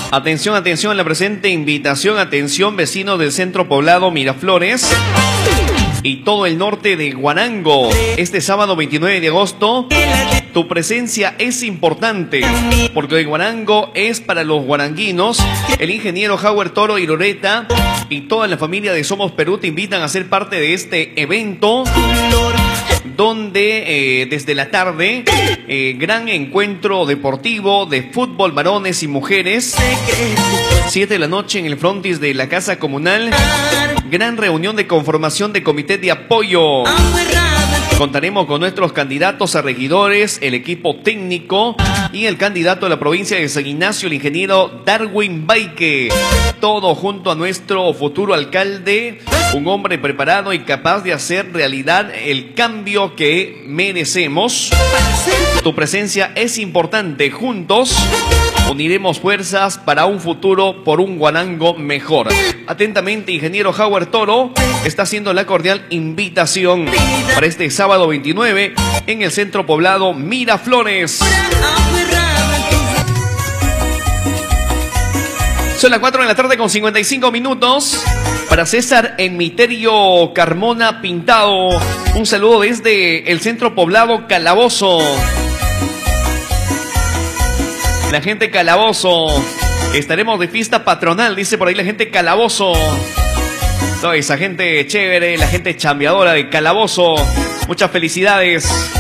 Atención, atención a la presente invitación. Atención, vecinos del centro poblado Miraflores y todo el norte de Huarango. Este sábado 29 de agosto, tu presencia es importante, porque Huarango es para los guaranguinos. El ingeniero Howard Toro y Loreta y toda la familia de Somos Perú te invitan a ser parte de este evento, donde desde la tarde, gran encuentro deportivo de fútbol, varones y mujeres. 7 de la noche en el frontis de la Casa Comunal. Gran reunión de conformación de comité de apoyo. Contaremos con nuestros candidatos a regidores, el equipo técnico y el candidato a la provincia de San Ignacio, el ingeniero Darwin Baike. Todo junto a nuestro futuro alcalde, un hombre preparado y capaz de hacer realidad el cambio que merecemos. Tu presencia es importante. Juntos uniremos fuerzas para un futuro por un Huarango mejor. Atentamente, ingeniero Howard Toro está haciendo la cordial invitación para este sábado 29 en el centro poblado Miraflores. Son las 4 de la tarde con 55 minutos. Para César Emiterio Carmona Pintado, un saludo desde el centro poblado Calabozo. La gente Calabozo, estaremos de fiesta patronal, dice por ahí la gente Calabozo. Toda esa gente chévere, la gente chambeadora de Calabozo. Muchas felicidades.